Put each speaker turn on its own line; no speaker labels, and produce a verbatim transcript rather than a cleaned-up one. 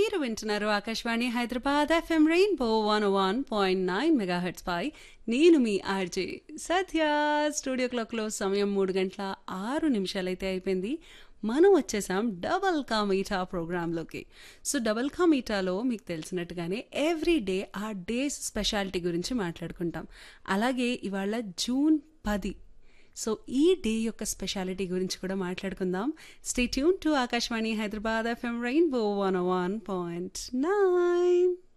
మీరు వింటున్నారు Akashvani Hyderabad FM rainbow one one point nine megahertz పై నేను మీ ఆర్జే సత్య. స్టూడియో క్లాక్లో సమయం మూడు గంటల ఆరు నిమిషాలైతే అయిపోయింది. మనం వచ్చేసాం double ka meetha ప్రోగ్రాంలోకి. So double కా మీఠాలో మీకు తెలిసినట్టుగానే ఎవ్రీ డే ఆ డేస్ స్పెషాలిటీ గురించి మాట్లాడుకుంటాం. అలాగే ఇవాళ జూన్ పది. సో ఈ డే యొక్క స్పెషాలిటీ గురించి కూడా మాట్లాడుకుందాం. Stay tune to Akashvani Hyderabad FM rainbow one one point nine.